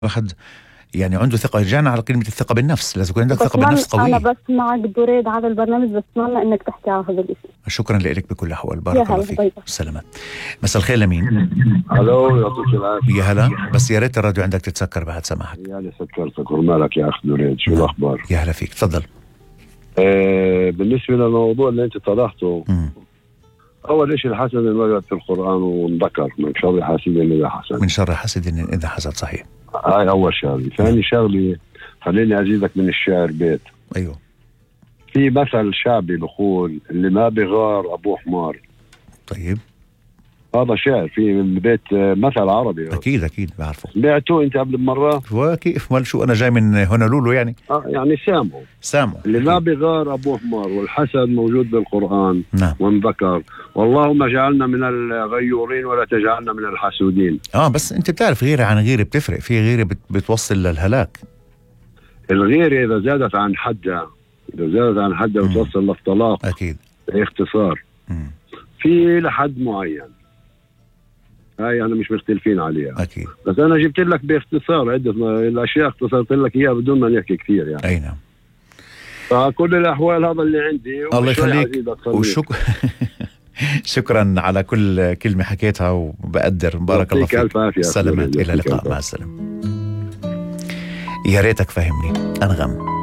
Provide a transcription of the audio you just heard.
واحد يعني عنده ثقة. رجعنا على كلمة الثقة بالنفس، لازم يكون عندك ثقة بالنفس قوية. أنا بس معك دريد على البرنامج، بتمنى إنك تحكي على هذا الشيء. شكرا لك بكل الأحوال، بارك الله فيك. سلامات. مساء الخير لمين؟ الو، يعطيك العافية. يا هلا، بس يا ريت الراديو عندك تتسكر بعد سماحك. يعني سكرتك ومالك يا أخ دريد، شو الأخبار؟ يا هلا فيك، تفضل. بالنسبة للموضوع اللي أنت طرحته، أول شيء الحسد الوجد في القرآن وانذكر من شر حاسد إذا حسد. من شر حاسد إذا حسد، صحيح. هاي أول شغلة. ثاني شغلة، خليني أزيدك من الشعر بيت. أيوه. في مثل شعبي بقول اللي ما بغار أبوه حمار. طيب. هذا شعر في بيت، مثل عربي. أكيد بعرفه. سمعته أنت قبل مرة؟ وكيف مال شو، أنا جاي من هونولولو يعني. يعني سامو اللي ما بغار أبوه حمار، والحسد موجود بالقرآن. نعم. وانذكر واللهم اجعلنا من الغيورين ولا تجعلنا من الحاسودين. بس أنت بتعرف غيرة عن غيرة بتفرق، في غيرة بتوصل للهلاك. الغيرة إذا زادت عن حدها وتوصل للطلاق أكيد باختصار. في لحد معين، هاي أنا مش مختلفين عليها أكيد. بس أنا جبت لك باختصار عدة الأشياء، اختصرت لك إياها بدون ما نحكي كثير يعني. أي نعم. فكل الأحوال هذا اللي عندي. الله يخليك شكرا على كل كلمة حكيتها وبقدر. بارك الله فيك. سلامات، إلى اللقاء، مع السلامة. يا ريتك فهمني. أنغم.